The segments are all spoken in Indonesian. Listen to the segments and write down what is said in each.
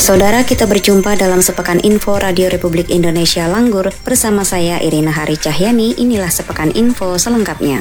Saudara, kita berjumpa dalam sepekan info Radio Republik Indonesia Langgur bersama saya Irina Hari Cahyani. Inilah sepekan info selengkapnya.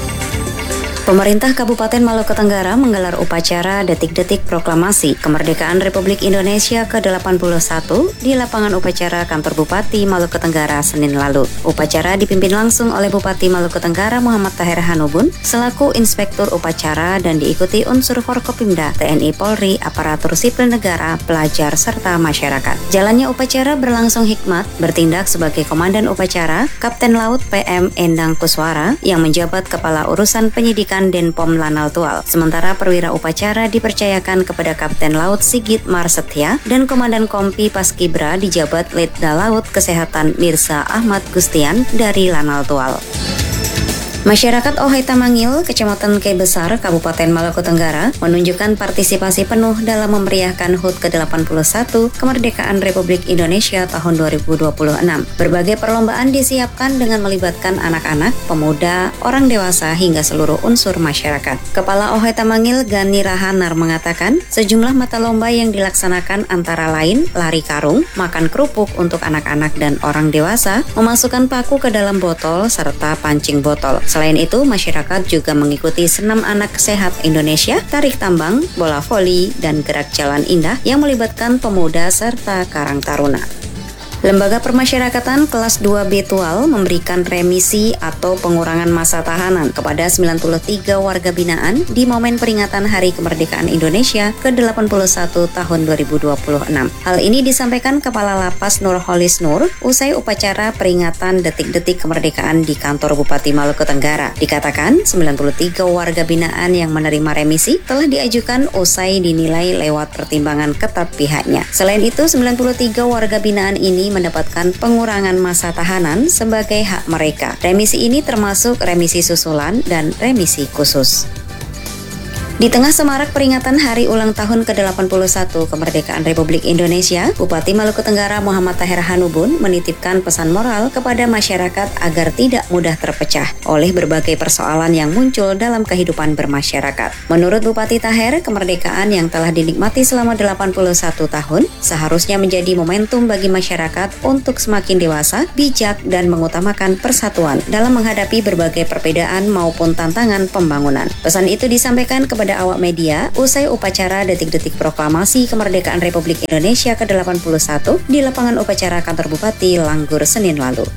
Pemerintah Kabupaten Maluku Tenggara menggelar upacara detik-detik proklamasi kemerdekaan Republik Indonesia ke-81 di lapangan upacara kantor Bupati Maluku Tenggara Senin lalu. Upacara dipimpin langsung oleh Bupati Maluku Tenggara Muhammad Taher Hanubun selaku inspektur upacara dan diikuti unsur Forkopimda, TNI Polri, aparatur sipil negara, pelajar, serta masyarakat. Jalannya upacara berlangsung hikmat, bertindak sebagai komandan upacara Kapten Laut PM Endang Kuswara yang menjabat Kepala Urusan Penyidikan Denpom Lanal Tual. Sementara perwira upacara dipercayakan kepada Kapten Laut Sigit Marsetia dan Komandan Kompi Paskibra dijabat Letda Laut Kesehatan Mirza Ahmad Gustian dari Lanal Tual. Masyarakat Ohai Tamangil, Kecamatan Kei Besar, Kabupaten Maluku Tenggara menunjukkan partisipasi penuh dalam memeriahkan HUT ke-81 Kemerdekaan Republik Indonesia tahun 2026. Berbagai perlombaan disiapkan dengan melibatkan anak-anak, pemuda, orang dewasa hingga seluruh unsur masyarakat. Kepala Ohai Tamangil Gani Rahanar mengatakan, sejumlah mata lomba yang dilaksanakan antara lain lari karung, makan kerupuk untuk anak-anak dan orang dewasa, memasukkan paku ke dalam botol, serta pancing botol. Selain itu, masyarakat juga mengikuti senam anak sehat Indonesia, tarik tambang, bola voli, dan gerak jalan indah yang melibatkan pemuda serta karang taruna. Lembaga Permasyarakatan kelas 2B Tual memberikan remisi atau pengurangan masa tahanan kepada 93 warga binaan di momen peringatan Hari Kemerdekaan Indonesia ke-81 tahun 2026. Hal ini disampaikan Kepala Lapas Nurholis Nur usai upacara peringatan detik-detik kemerdekaan di kantor Bupati Maluku Tenggara. Dikatakan 93 warga binaan yang menerima remisi telah diajukan usai dinilai lewat pertimbangan ketat pihaknya. Selain itu, 93 warga binaan ini mendapatkan pengurangan masa tahanan sebagai hak mereka. Remisi ini termasuk remisi susulan dan remisi khusus. Di tengah semarak peringatan Hari Ulang Tahun ke-81 Kemerdekaan Republik Indonesia, Bupati Maluku Tenggara Muhammad Taher Hanubun menitipkan pesan moral kepada masyarakat agar tidak mudah terpecah oleh berbagai persoalan yang muncul dalam kehidupan bermasyarakat. Menurut Bupati Taher, kemerdekaan yang telah dinikmati selama 81 tahun seharusnya menjadi momentum bagi masyarakat untuk semakin dewasa, bijak, dan mengutamakan persatuan dalam menghadapi berbagai perbedaan maupun tantangan pembangunan. Pesan itu disampaikan kepada awak media usai upacara detik-detik proklamasi kemerdekaan Republik Indonesia ke-81 di lapangan upacara kantor Bupati Langgur Senin lalu.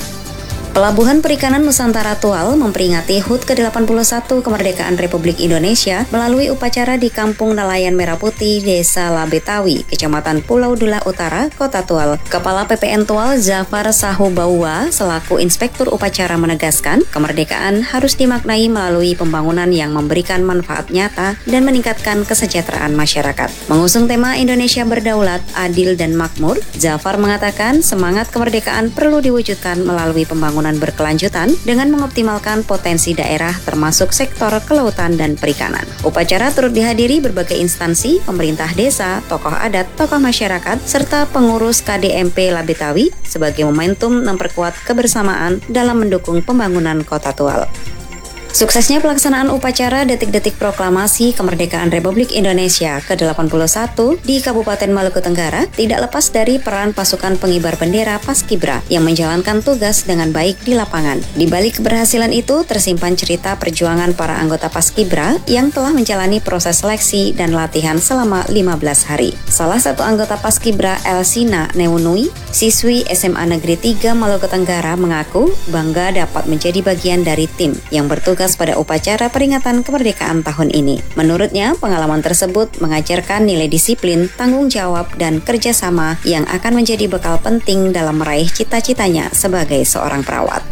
Pelabuhan Perikanan Nusantara Tual memperingati HUT ke-81 Kemerdekaan Republik Indonesia melalui upacara di Kampung Nelayan Merah Putih, Desa Labetawi, Kecamatan Pulau Dula Utara, Kota Tual. Kepala PPN Tual Zafar Sahubaua selaku inspektur upacara menegaskan, kemerdekaan harus dimaknai melalui pembangunan yang memberikan manfaat nyata dan meningkatkan kesejahteraan masyarakat. Mengusung tema Indonesia Berdaulat, Adil, dan Makmur, Zafar mengatakan semangat kemerdekaan perlu diwujudkan melalui pembangunan berkelanjutan dengan mengoptimalkan potensi daerah termasuk sektor kelautan dan perikanan. Upacara turut dihadiri berbagai instansi, pemerintah desa, tokoh adat, tokoh masyarakat, serta pengurus KDMP Labetawi sebagai momentum memperkuat kebersamaan dalam mendukung pembangunan Kota Tual. Suksesnya pelaksanaan upacara detik-detik proklamasi kemerdekaan Republik Indonesia ke-81 di Kabupaten Maluku Tenggara tidak lepas dari peran pasukan pengibar bendera Paskibra yang menjalankan tugas dengan baik di lapangan. Di balik keberhasilan itu tersimpan cerita perjuangan para anggota Paskibra yang telah menjalani proses seleksi dan latihan selama 15 hari. Salah satu anggota Paskibra, Elsina Neunui, siswi SMA Negeri 3 Maluku Tenggara, mengaku bangga dapat menjadi bagian dari tim yang bertugas pada upacara peringatan kemerdekaan tahun ini. Menurutnya, pengalaman tersebut mengajarkan nilai disiplin, tanggung jawab, dan kerjasama yang akan menjadi bekal penting dalam meraih cita-citanya sebagai seorang perawat.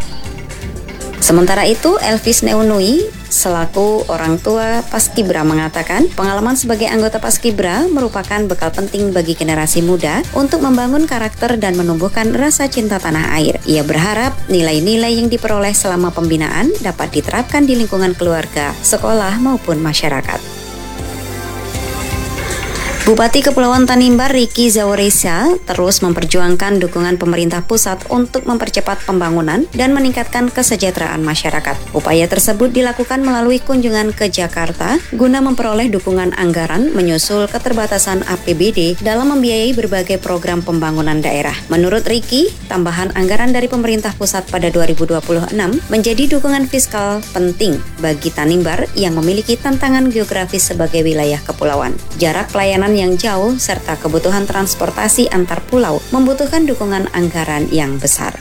Sementara itu, Elvis Neunui selaku orang tua Paskibra mengatakan pengalaman sebagai anggota Paskibra merupakan bekal penting bagi generasi muda untuk membangun karakter dan menumbuhkan rasa cinta tanah air. Ia berharap nilai-nilai yang diperoleh selama pembinaan dapat diterapkan di lingkungan keluarga, sekolah maupun masyarakat. Bupati Kepulauan Tanimbar Riki Zaurisa terus memperjuangkan dukungan pemerintah pusat untuk mempercepat pembangunan dan meningkatkan kesejahteraan masyarakat. Upaya tersebut dilakukan melalui kunjungan ke Jakarta guna memperoleh dukungan anggaran menyusul keterbatasan APBD dalam membiayai berbagai program pembangunan daerah. Menurut Riki, tambahan anggaran dari pemerintah pusat pada 2026 menjadi dukungan fiskal penting bagi Tanimbar yang memiliki tantangan geografis sebagai wilayah kepulauan. Jarak pelayanan yang jauh serta kebutuhan transportasi antar pulau membutuhkan dukungan anggaran yang besar.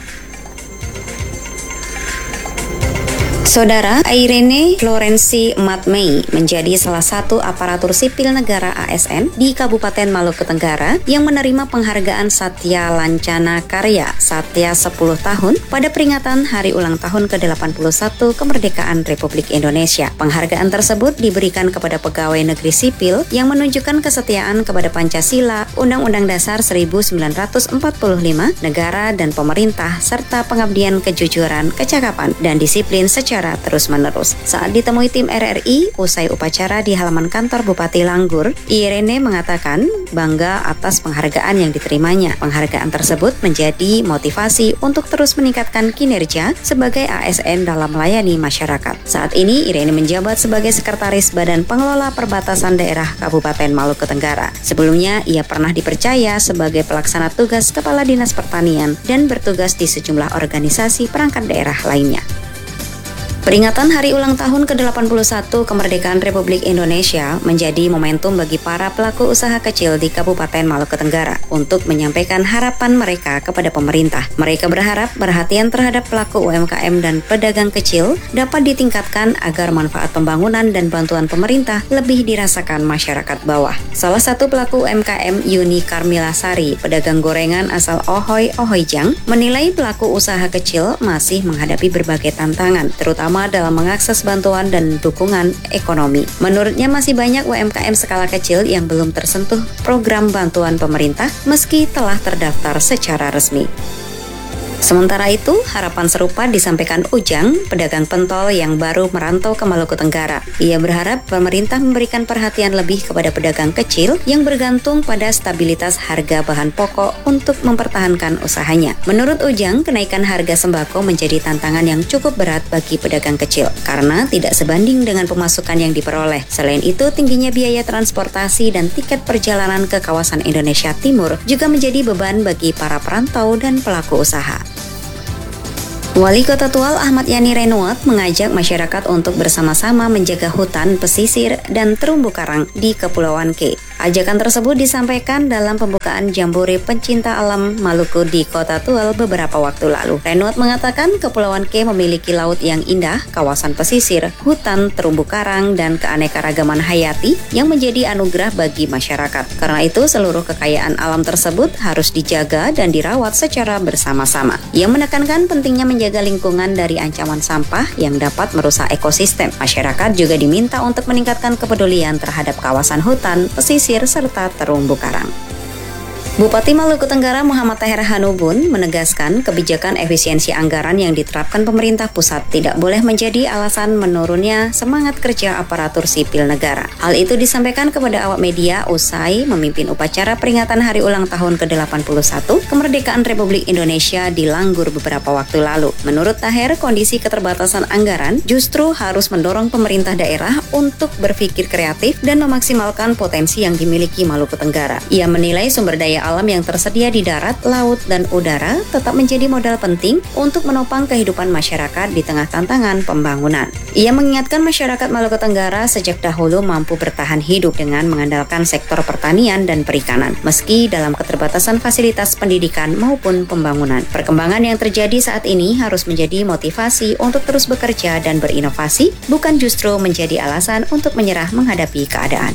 Saudara Irene Florensi Matmei menjadi salah satu aparatur sipil negara ASN di Kabupaten Maluku Tenggara yang menerima penghargaan Satya Lancana Karya Satya 10 tahun pada peringatan Hari Ulang Tahun ke-81 Kemerdekaan Republik Indonesia. Penghargaan tersebut diberikan kepada pegawai negeri sipil yang menunjukkan kesetiaan kepada Pancasila, Undang-Undang Dasar 1945, negara dan pemerintah, serta pengabdian kejujuran, kecakapan, dan disiplin secara terus-menerus. Saat ditemui tim RRI usai upacara di halaman kantor Bupati Langgur, Irene mengatakan bangga atas penghargaan yang diterimanya. Penghargaan tersebut menjadi motivasi untuk terus meningkatkan kinerja sebagai ASN dalam melayani masyarakat. Saat ini Irene menjabat sebagai Sekretaris Badan Pengelola Perbatasan Daerah Kabupaten Maluku Tenggara. Sebelumnya ia pernah dipercaya sebagai pelaksana tugas Kepala Dinas Pertanian dan bertugas di sejumlah organisasi perangkat daerah lainnya. Peringatan Hari Ulang Tahun ke-81 Kemerdekaan Republik Indonesia menjadi momentum bagi para pelaku usaha kecil di Kabupaten Maluku Tenggara untuk menyampaikan harapan mereka kepada pemerintah. Mereka berharap perhatian terhadap pelaku UMKM dan pedagang kecil dapat ditingkatkan agar manfaat pembangunan dan bantuan pemerintah lebih dirasakan masyarakat bawah. Salah satu pelaku UMKM, Yuni Karmila Sari, pedagang gorengan asal Ohoi-Ohoijang, menilai pelaku usaha kecil masih menghadapi berbagai tantangan, terutama dalam mengakses bantuan dan dukungan ekonomi. Menurutnya masih banyak UMKM skala kecil yang belum tersentuh program bantuan pemerintah meski telah terdaftar secara resmi. Sementara itu, harapan serupa disampaikan Ujang, pedagang pentol yang baru merantau ke Maluku Tenggara. Ia berharap pemerintah memberikan perhatian lebih kepada pedagang kecil yang bergantung pada stabilitas harga bahan pokok untuk mempertahankan usahanya. Menurut Ujang, kenaikan harga sembako menjadi tantangan yang cukup berat bagi pedagang kecil karena tidak sebanding dengan pemasukan yang diperoleh. Selain itu, tingginya biaya transportasi dan tiket perjalanan ke kawasan Indonesia Timur juga menjadi beban bagi para perantau dan pelaku usaha. Wali Kota Tual Ahmad Yani Renuat mengajak masyarakat untuk bersama-sama menjaga hutan, pesisir, dan terumbu karang di Kepulauan K. Ajakan tersebut disampaikan dalam pembukaan Jambore Pencinta Alam Maluku di Kota Tual beberapa waktu lalu. Renuat mengatakan Kepulauan K memiliki laut yang indah, kawasan pesisir, hutan, terumbu karang, dan keanekaragaman hayati yang menjadi anugerah bagi masyarakat. Karena itu, seluruh kekayaan alam tersebut harus dijaga dan dirawat secara bersama-sama. Ia menekankan pentingnya menjaga lingkungan dari ancaman sampah yang dapat merusak ekosistem. Masyarakat juga diminta untuk meningkatkan kepedulian terhadap kawasan hutan, pesisir, serta terumbu karang. Bupati Maluku Tenggara Muhammad Taher Hanubun menegaskan kebijakan efisiensi anggaran yang diterapkan pemerintah pusat tidak boleh menjadi alasan menurunnya semangat kerja aparatur sipil negara. Hal itu disampaikan kepada awak media usai memimpin upacara peringatan Hari Ulang Tahun ke-81 Kemerdekaan Republik Indonesia di Langgur beberapa waktu lalu. Menurut Taher, kondisi keterbatasan anggaran justru harus mendorong pemerintah daerah untuk berpikir kreatif dan memaksimalkan potensi yang dimiliki Maluku Tenggara. Ia menilai sumber daya alam yang tersedia di darat, laut, dan udara tetap menjadi modal penting untuk menopang kehidupan masyarakat di tengah tantangan pembangunan. Ia mengingatkan masyarakat Maluku Tenggara sejak dahulu mampu bertahan hidup dengan mengandalkan sektor pertanian dan perikanan, meski dalam keterbatasan fasilitas pendidikan maupun pembangunan. Perkembangan yang terjadi saat ini harus menjadi motivasi untuk terus bekerja dan berinovasi, bukan justru menjadi alasan untuk menyerah menghadapi keadaan.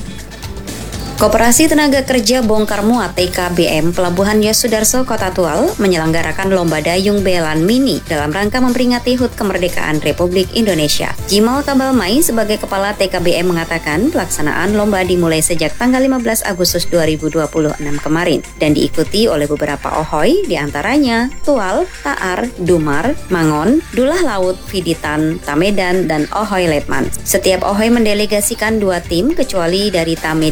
Koperasi Tenaga Kerja Bongkar Muat TKBM Pelabuhan Yos Sudarso Kota Tual menyelenggarakan Lomba Dayung Belan Mini dalam rangka memperingati HUT Kemerdekaan Republik Indonesia. Jimal Kabalmai sebagai Kepala TKBM mengatakan pelaksanaan lomba dimulai sejak tanggal 15 Agustus 2026 kemarin dan diikuti oleh beberapa ohoi diantaranya Tual, Taar, Dumar, Mangon, Dulah Laut, Fiditan, Tamedan, dan ohoi Letman. Setiap ohoi mendelegasikan 2 tim kecuali dari Tamedan dan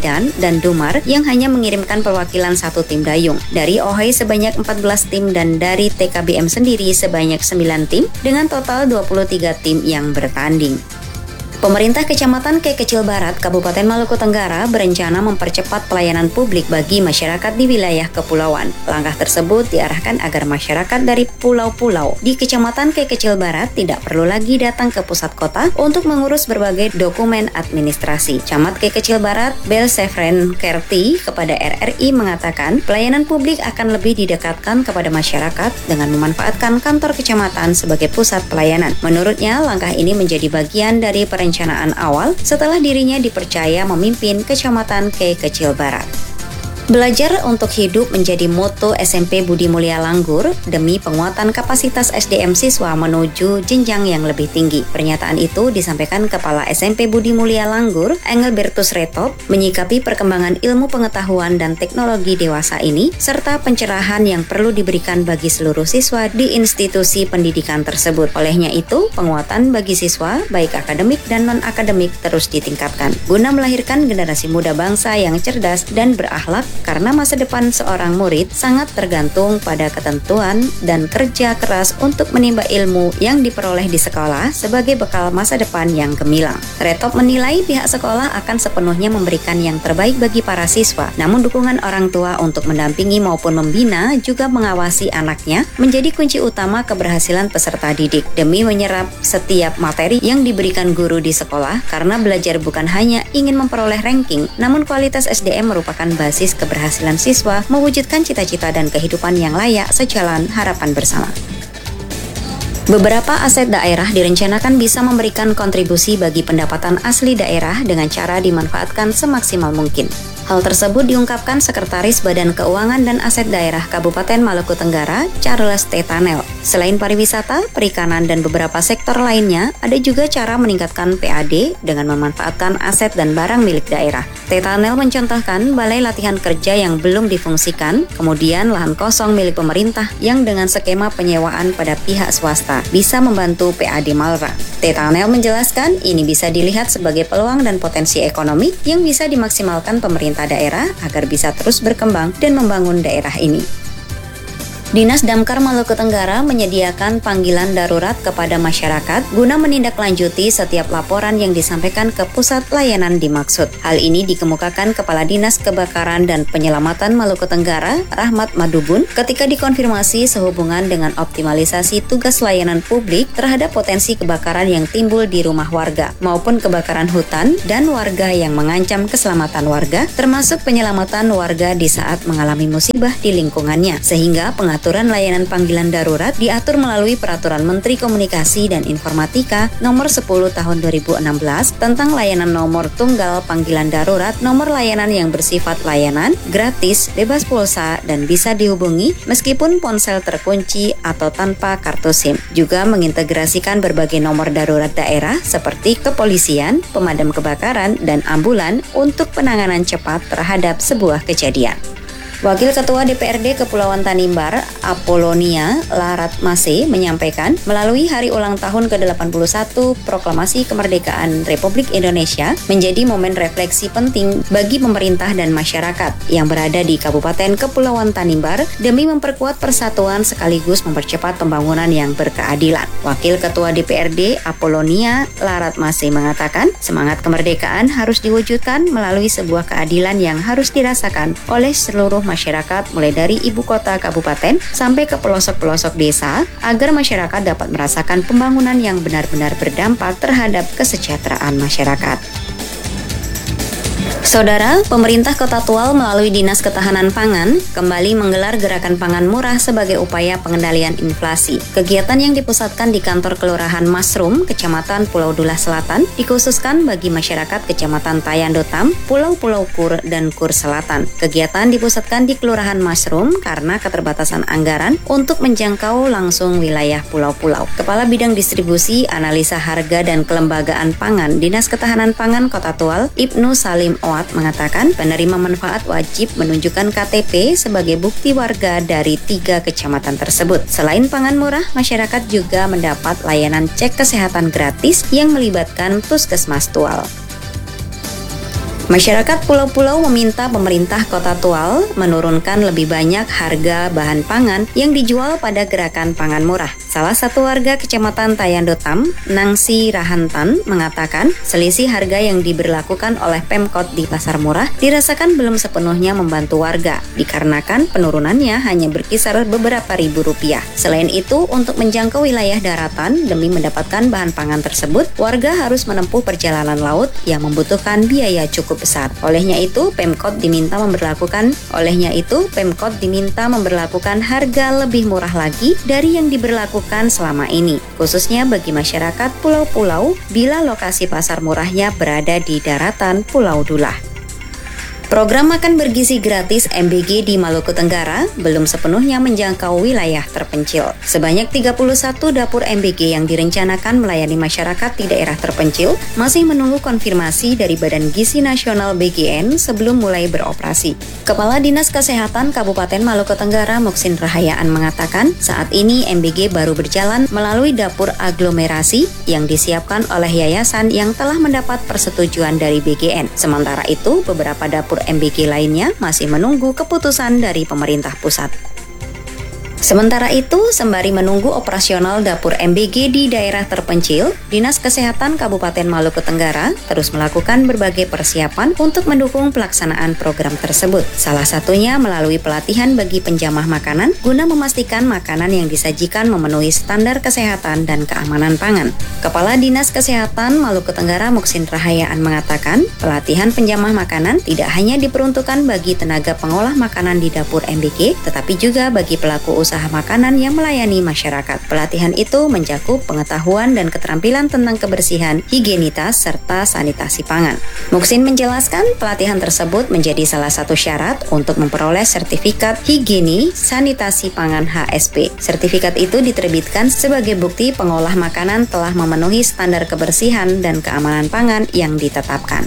dan Dumar yang hanya mengirimkan perwakilan satu tim dayung. Dari OHI sebanyak 14 tim dan dari TKBM sendiri sebanyak 9 tim dengan total 23 tim yang bertanding. Pemerintah Kecamatan Kekecil Barat, Kabupaten Maluku Tenggara berencana mempercepat pelayanan publik bagi masyarakat di wilayah kepulauan. Langkah tersebut diarahkan agar masyarakat dari pulau-pulau di Kecamatan Kekecil Barat tidak perlu lagi datang ke pusat kota untuk mengurus berbagai dokumen administrasi. Camat Kekecil Barat, Bel Sefren Kerti kepada RRI mengatakan pelayanan publik akan lebih didekatkan kepada masyarakat dengan memanfaatkan kantor kecamatan sebagai pusat pelayanan. Menurutnya, langkah ini menjadi bagian dari perencanaan awal setelah dirinya dipercaya memimpin Kecamatan Kekecil Barat. Belajar untuk hidup menjadi moto SMP Budi Mulia Langgur demi penguatan kapasitas SDM siswa menuju jenjang yang lebih tinggi. Pernyataan itu disampaikan Kepala SMP Budi Mulia Langgur, Engelbertus Retop, menyikapi perkembangan ilmu pengetahuan dan teknologi dewasa ini, serta pencerahan yang perlu diberikan bagi seluruh siswa di institusi pendidikan tersebut. Olehnya itu, penguatan bagi siswa, baik akademik dan non-akademik terus ditingkatkan, guna melahirkan generasi muda bangsa yang cerdas dan berakhlak, karena masa depan seorang murid sangat tergantung pada ketentuan dan kerja keras untuk menimba ilmu yang diperoleh di sekolah sebagai bekal masa depan yang gemilang. Retop menilai pihak sekolah akan sepenuhnya memberikan yang terbaik bagi para siswa, namun dukungan orang tua untuk mendampingi maupun membina juga mengawasi anaknya menjadi kunci utama keberhasilan peserta didik. Demi menyerap setiap materi yang diberikan guru di sekolah, karena belajar bukan hanya ingin memperoleh ranking, namun kualitas SDM merupakan basis keberhasilan siswa mewujudkan cita-cita dan kehidupan yang layak sejalan harapan bersama. Beberapa aset daerah direncanakan bisa memberikan kontribusi bagi pendapatan asli daerah dengan cara dimanfaatkan semaksimal mungkin. Hal tersebut diungkapkan Sekretaris Badan Keuangan dan Aset Daerah Kabupaten Maluku Tenggara, Charles T. Tanel. Selain pariwisata, perikanan, dan beberapa sektor lainnya, ada juga cara meningkatkan PAD dengan memanfaatkan aset dan barang milik daerah. T. Tanel mencontohkan balai latihan kerja yang belum difungsikan, kemudian lahan kosong milik pemerintah yang dengan skema penyewaan pada pihak swasta bisa membantu PAD Malra. T. Tanel menjelaskan ini bisa dilihat sebagai peluang dan potensi ekonomi yang bisa dimaksimalkan pemerintah daerah agar bisa terus berkembang dan membangun daerah ini. Dinas Damkar Maluku Tenggara menyediakan panggilan darurat kepada masyarakat guna menindaklanjuti setiap laporan yang disampaikan ke pusat layanan dimaksud. Hal ini dikemukakan Kepala Dinas Kebakaran dan Penyelamatan Maluku Tenggara, Rahmat Madubun, ketika dikonfirmasi sehubungan dengan optimalisasi tugas layanan publik terhadap potensi kebakaran yang timbul di rumah warga, maupun kebakaran hutan dan warga yang mengancam keselamatan warga, termasuk penyelamatan warga di saat mengalami musibah di lingkungannya, sehingga Pengaturan layanan panggilan darurat diatur melalui Peraturan Menteri Komunikasi dan Informatika Nomor 10 Tahun 2016 tentang layanan nomor tunggal panggilan darurat, nomor layanan yang bersifat layanan, gratis, bebas pulsa, dan bisa dihubungi meskipun ponsel terkunci atau tanpa kartu SIM. Juga mengintegrasikan berbagai nomor darurat daerah seperti kepolisian, pemadam kebakaran, dan ambulan untuk penanganan cepat terhadap sebuah kejadian. Wakil Ketua DPRD Kepulauan Tanimbar, Apolonia Laratmase, menyampaikan melalui hari ulang tahun ke-81 Proklamasi Kemerdekaan Republik Indonesia menjadi momen refleksi penting bagi pemerintah dan masyarakat yang berada di Kabupaten Kepulauan Tanimbar demi memperkuat persatuan sekaligus mempercepat pembangunan yang berkeadilan. Wakil Ketua DPRD Apolonia Laratmase mengatakan semangat kemerdekaan harus diwujudkan melalui sebuah keadilan yang harus dirasakan oleh seluruh masyarakat mulai dari ibu kota kabupaten sampai ke pelosok-pelosok desa agar masyarakat dapat merasakan pembangunan yang benar-benar berdampak terhadap kesejahteraan masyarakat. Saudara, pemerintah Kota Tual melalui Dinas Ketahanan Pangan kembali menggelar gerakan pangan murah sebagai upaya pengendalian inflasi. Kegiatan yang dipusatkan di kantor Kelurahan Masrum, Kecamatan Pulau Dula Selatan, dikhususkan bagi masyarakat Kecamatan Tayandotam, Pulau-Pulau Kur, dan Kur Selatan. Kegiatan dipusatkan di Kelurahan Masrum karena keterbatasan anggaran untuk menjangkau langsung wilayah pulau-pulau. Kepala Bidang Distribusi, Analisa Harga, dan Kelembagaan Pangan Dinas Ketahanan Pangan Kota Tual, Ibnu Salim mengatakan penerima manfaat wajib menunjukkan KTP sebagai bukti warga dari 3 kecamatan tersebut. Selain pangan murah, masyarakat juga mendapat layanan cek kesehatan gratis yang melibatkan Puskesmas Tual. Masyarakat pulau-pulau meminta pemerintah Kota Tual menurunkan lebih banyak harga bahan pangan yang dijual pada gerakan pangan murah. Salah satu warga Kecamatan Tayandotam, Nangsi Rahantan, mengatakan selisih harga yang diberlakukan oleh Pemkot di pasar murah dirasakan belum sepenuhnya membantu warga, dikarenakan penurunannya hanya berkisar beberapa ribu rupiah. Selain itu, untuk menjangkau wilayah daratan demi mendapatkan bahan pangan tersebut, warga harus menempuh perjalanan laut yang membutuhkan biaya cukup besar. Olehnya itu, Pemkot diminta memberlakukan harga lebih murah lagi dari yang diberlakukan selama ini, khususnya bagi masyarakat pulau-pulau bila lokasi pasar murahnya berada di daratan Pulau Dulah. Program makan bergizi gratis MBG di Maluku Tenggara belum sepenuhnya menjangkau wilayah terpencil. Sebanyak 31 dapur MBG yang direncanakan melayani masyarakat di daerah terpencil masih menunggu konfirmasi dari Badan Gizi Nasional BGN sebelum mulai beroperasi. Kepala Dinas Kesehatan Kabupaten Maluku Tenggara Muksin Rahayaan mengatakan saat ini MBG baru berjalan melalui dapur aglomerasi yang disiapkan oleh yayasan yang telah mendapat persetujuan dari BGN. Sementara itu, beberapa dapur MBG lainnya masih menunggu keputusan dari pemerintah pusat. Sementara itu, sembari menunggu operasional dapur MBG di daerah terpencil, Dinas Kesehatan Kabupaten Maluku Tenggara terus melakukan berbagai persiapan untuk mendukung pelaksanaan program tersebut. Salah satunya melalui pelatihan bagi penjamah makanan guna memastikan makanan yang disajikan memenuhi standar kesehatan dan keamanan pangan. Kepala Dinas Kesehatan Maluku Tenggara Muksin Rahayaan mengatakan, pelatihan penjamah makanan tidak hanya diperuntukkan bagi tenaga pengolah makanan di dapur MBG, tetapi juga bagi pelaku usaha makanan yang melayani masyarakat. Pelatihan itu mencakup pengetahuan dan keterampilan tentang kebersihan, higienitas, serta sanitasi pangan. Muksin menjelaskan pelatihan tersebut menjadi salah satu syarat untuk memperoleh sertifikat higieni sanitasi pangan HSP. Sertifikat itu diterbitkan sebagai bukti pengolah makanan telah memenuhi standar kebersihan dan keamanan pangan yang ditetapkan.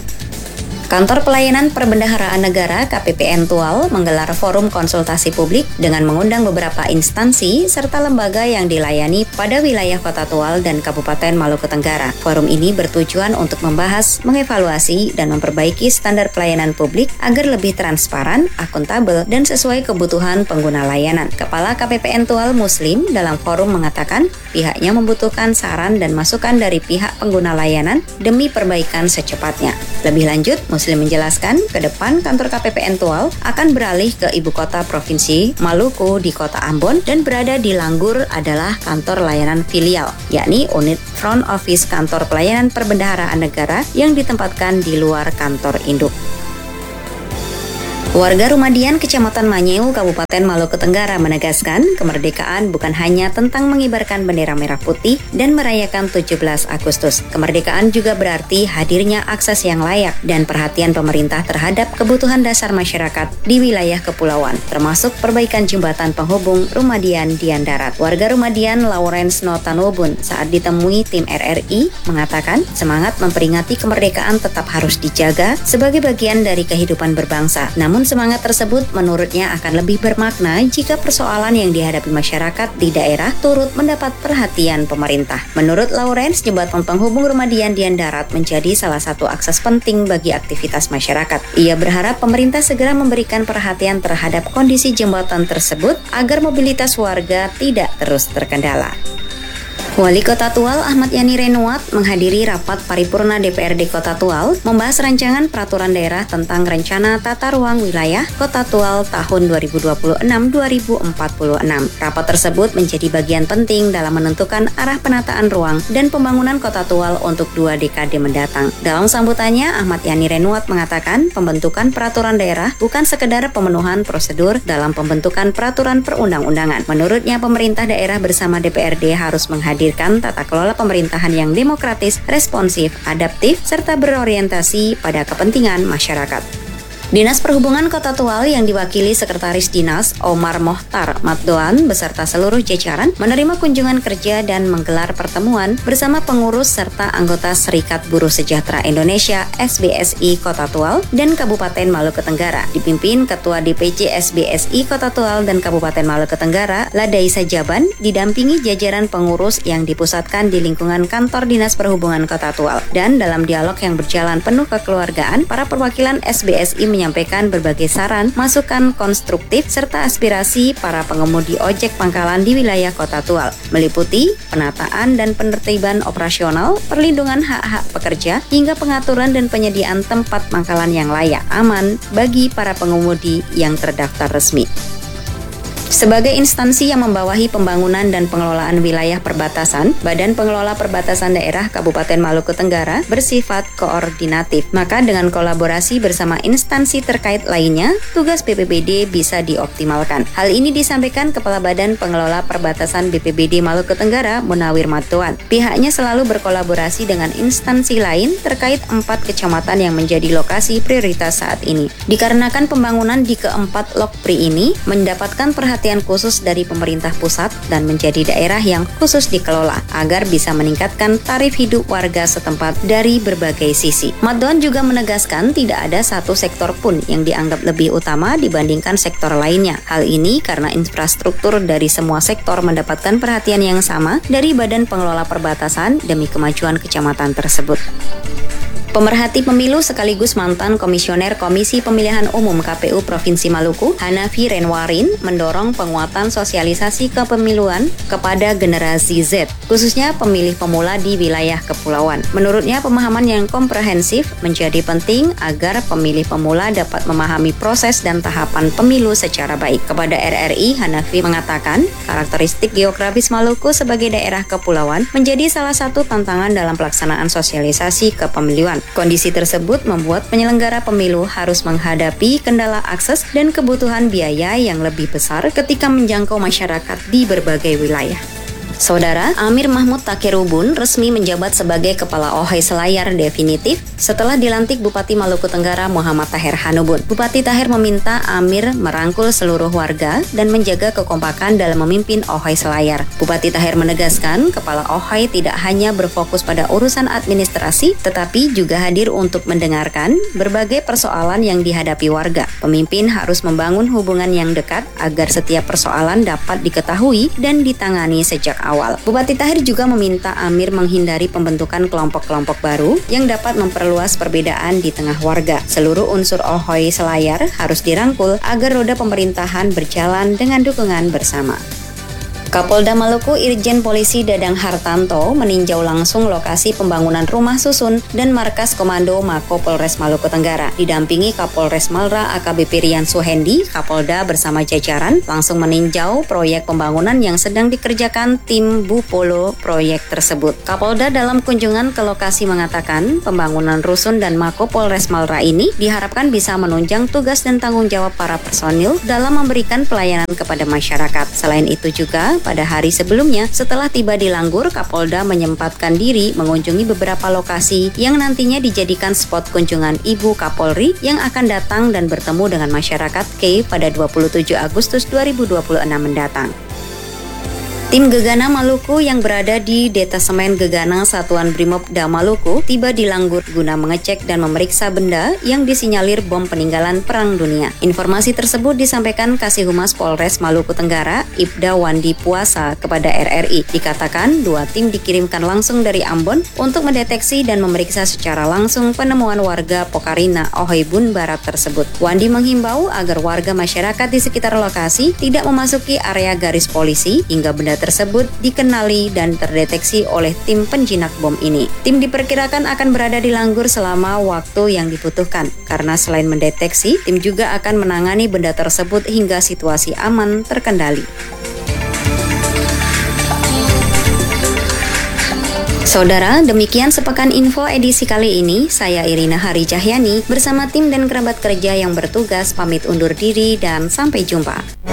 Kantor Pelayanan Perbendaharaan Negara KPPN Tual menggelar forum konsultasi publik dengan mengundang beberapa instansi serta lembaga yang dilayani pada wilayah Kota Tual dan Kabupaten Maluku Tenggara. Forum ini bertujuan untuk membahas, mengevaluasi, dan memperbaiki standar pelayanan publik agar lebih transparan, akuntabel, dan sesuai kebutuhan pengguna layanan. Kepala KPPN Tual Muslim dalam forum mengatakan pihaknya membutuhkan saran dan masukan dari pihak pengguna layanan demi perbaikan secepatnya. Lebih lanjut, Muslim menjelaskan, ke depan kantor KPPN Tual akan beralih ke ibu kota provinsi Maluku di kota Ambon dan berada di Langgur adalah kantor layanan filial, yakni unit front office kantor pelayanan perbendaharaan negara yang ditempatkan di luar kantor induk. Warga Rumadian, Kecamatan Manyeu, Kabupaten Maluku Tenggara menegaskan kemerdekaan bukan hanya tentang mengibarkan bendera merah putih dan merayakan 17 Agustus. Kemerdekaan juga berarti hadirnya akses yang layak dan perhatian pemerintah terhadap kebutuhan dasar masyarakat di wilayah kepulauan, termasuk perbaikan jembatan penghubung Rumadian-Dian Darat. Warga Rumadian Lawrence Notanobun saat ditemui tim RRI mengatakan semangat memperingati kemerdekaan tetap harus dijaga sebagai bagian dari kehidupan berbangsa. Namun semangat tersebut menurutnya akan lebih bermakna jika persoalan yang dihadapi masyarakat di daerah turut mendapat perhatian pemerintah. Menurut Lawrence, jembatan penghubung Rumadian-Dian Darat menjadi salah satu akses penting bagi aktivitas masyarakat. Ia berharap pemerintah segera memberikan perhatian terhadap kondisi jembatan tersebut agar mobilitas warga tidak terus terkendala. Wali Kota Tual Ahmad Yani Renuat menghadiri rapat paripurna DPRD Kota Tual membahas rancangan peraturan daerah tentang rencana tata ruang wilayah Kota Tual tahun 2026-2046. Rapat tersebut menjadi bagian penting dalam menentukan arah penataan ruang dan pembangunan Kota Tual untuk 2 dekade mendatang. Dalam sambutannya, Ahmad Yani Renuat mengatakan pembentukan peraturan daerah bukan sekedar pemenuhan prosedur dalam pembentukan peraturan perundang-undangan. Menurutnya, pemerintah daerah bersama DPRD harus menghadirkan tata kelola pemerintahan yang demokratis, responsif, adaptif, serta berorientasi pada kepentingan masyarakat. Dinas Perhubungan Kota Tual yang diwakili Sekretaris Dinas Omar Mohtar Matdoan beserta seluruh jajaran menerima kunjungan kerja dan menggelar pertemuan bersama pengurus serta anggota Serikat Buruh Sejahtera Indonesia SBSI Kota Tual dan Kabupaten Maluku Tenggara, dipimpin Ketua DPC SBSI Kota Tual dan Kabupaten Maluku Tenggara, Ladaisa Jaban, didampingi jajaran pengurus yang dipusatkan di lingkungan kantor Dinas Perhubungan Kota Tual. Dan dalam dialog yang berjalan penuh kekeluargaan, para perwakilan SBSI menyampaikan berbagai saran, masukan konstruktif, serta aspirasi para pengemudi ojek pangkalan di wilayah Kota Tual, meliputi penataan dan penertiban operasional, perlindungan hak-hak pekerja, hingga pengaturan dan penyediaan tempat pangkalan yang layak, aman bagi para pengemudi yang terdaftar resmi. Sebagai instansi yang membawahi pembangunan dan pengelolaan wilayah perbatasan, Badan Pengelola Perbatasan Daerah Kabupaten Maluku Tenggara bersifat koordinatif. Maka dengan kolaborasi bersama instansi terkait lainnya, tugas BPBD bisa dioptimalkan. Hal ini disampaikan Kepala Badan Pengelola Perbatasan BPBD Maluku Tenggara, Munawir Matdoan. Pihaknya selalu berkolaborasi dengan instansi lain terkait 4 kecamatan yang menjadi lokasi prioritas saat ini. Dikarenakan pembangunan di keempat Lokpri ini mendapatkan perhatian khusus dari pemerintah pusat dan menjadi daerah yang khusus dikelola agar bisa meningkatkan tarif hidup warga setempat dari berbagai sisi. Matdoan juga menegaskan tidak ada satu sektor pun yang dianggap lebih utama dibandingkan sektor lainnya. Hal ini karena infrastruktur dari semua sektor mendapatkan perhatian yang sama dari Badan Pengelola Perbatasan demi kemajuan kecamatan tersebut. Pemerhati pemilu sekaligus mantan Komisioner Komisi Pemilihan Umum KPU Provinsi Maluku, Hanafi Renwarin, mendorong penguatan sosialisasi kepemiluan kepada generasi Z, khususnya pemilih pemula di wilayah kepulauan. Menurutnya, pemahaman yang komprehensif menjadi penting agar pemilih pemula dapat memahami proses dan tahapan pemilu secara baik. Kepada RRI, Hanafi mengatakan, karakteristik geografis Maluku sebagai daerah kepulauan menjadi salah satu tantangan dalam pelaksanaan sosialisasi kepemiluan. Kondisi tersebut membuat penyelenggara pemilu harus menghadapi kendala akses dan kebutuhan biaya yang lebih besar ketika menjangkau masyarakat di berbagai wilayah. Saudara, Amir Mahmud Takerubun resmi menjabat sebagai Kepala OHI Selayar definitif setelah dilantik Bupati Maluku Tenggara Muhammad Tahir Hanubun. Bupati Tahir meminta Amir merangkul seluruh warga dan menjaga kekompakan dalam memimpin OHI Selayar. Bupati Tahir menegaskan, Kepala OHI tidak hanya berfokus pada urusan administrasi, tetapi juga hadir untuk mendengarkan berbagai persoalan yang dihadapi warga. Pemimpin harus membangun hubungan yang dekat agar setiap persoalan dapat diketahui dan ditangani sejak awal. Bupati Tahir juga meminta Amir menghindari pembentukan kelompok-kelompok baru yang dapat memperluas perbedaan di tengah warga. Seluruh unsur OHI Selayar harus dirangkul agar roda pemerintahan berjalan dengan dukungan bersama. Kapolda Maluku Irjen Polisi Dadang Hartanto meninjau langsung lokasi pembangunan rumah susun dan markas komando Mako Polres Maluku Tenggara. Didampingi Kapolres Malra AKBP Rian Suhendi, Kapolda bersama jajaran langsung meninjau proyek pembangunan yang sedang dikerjakan tim Bupolo proyek tersebut. Kapolda dalam kunjungan ke lokasi mengatakan pembangunan rusun dan Mako Polres Malra ini diharapkan bisa menunjang tugas dan tanggung jawab para personil dalam memberikan pelayanan kepada masyarakat. Selain itu juga, pada hari sebelumnya, setelah tiba di Langgur, Kapolda menyempatkan diri mengunjungi beberapa lokasi yang nantinya dijadikan spot kunjungan Ibu Kapolri yang akan datang dan bertemu dengan masyarakat K pada 27 Agustus 2026 mendatang. Tim Gegana Maluku yang berada di Detasemen Gegana Satuan Brimopda Maluku tiba di Langgur guna mengecek dan memeriksa benda yang disinyalir bom peninggalan Perang Dunia. Informasi tersebut disampaikan Kasih Humas Polres Maluku Tenggara, Ibda Wandi Puasa, kepada RRI. Dikatakan 2 tim dikirimkan langsung dari Ambon untuk mendeteksi dan memeriksa secara langsung penemuan warga Pokarina, Ohaibun Barat tersebut. Wandi menghimbau agar warga masyarakat di sekitar lokasi tidak memasuki area garis polisi hingga benda tersebut dikenali dan terdeteksi oleh tim penjinak bom ini. Tim diperkirakan akan berada di Langgur selama waktu yang dibutuhkan, karena selain mendeteksi, tim juga akan menangani benda tersebut hingga situasi aman terkendali. Saudara, demikian sepekan info edisi kali ini. Saya Irina Hari Cahyani bersama tim dan kerabat kerja yang bertugas pamit undur diri dan sampai jumpa.